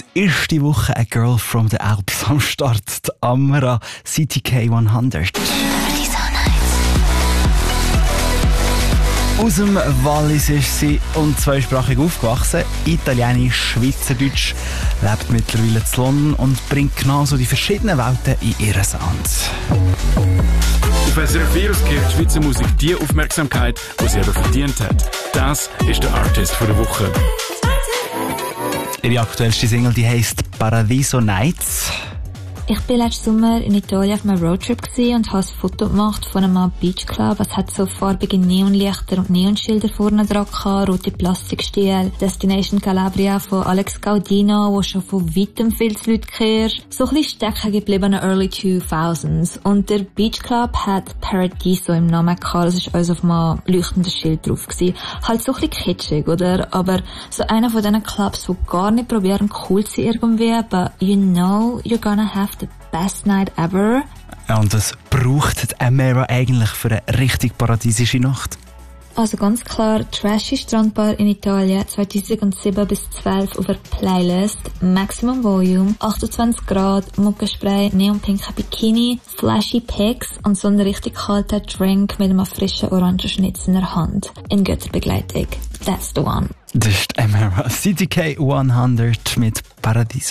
Jetzt ist die Woche eine Girl from the Alps am Start, die Amara CTK 100. Aus dem Wallis ist sie und zweisprachig aufgewachsen. Italienisch, Schweizerdeutsch, lebt mittlerweile in London und bringt genauso die verschiedenen Welten in ihren Sound. Auf SRF Virus kriegt die Schweizer Musik die Aufmerksamkeit, die sie eben verdient hat. Das ist der Artist der Woche. Ihre aktuellste Single, die heisst Paradiso Nights. Ich war letzten Sommer in Italien auf einem Roadtrip und habe ein Foto gemacht von einem Beachclub. Es hat so farbige Neonlichter und Neonschilder vorne dran gehabt, rote Plastikstiele. Destination Calabria von Alex Gaudino, wo schon von weitem viele Leute kehrst. So ein bisschen stecken geblieben Early 2000s. Und der Beachclub hat Paradiso im Namen gehabt. Das ist also auf einem leuchtendes Schild drauf gewesen. Halt so ein bisschen kitschig, oder? Aber so einer von diesen Clubs, die gar nicht probieren cool zu sein irgendwie, but you know you're gonna have the best night ever. Ja, und was braucht die Amara eigentlich für eine richtig paradiesische Nacht? Also ganz klar, Trashy Strandbar in Italien, 2007 bis 2012 auf der Playlist, Maximum Volume, 28 Grad, Muckenspray, neonpinker Bikini, flashy Pics und so ein richtig kalter Drink mit einem frischen Orangenschnitz in der Hand. In Götterbegleitung. That's the one. Das ist Amara CTK 100 mit Paradiso.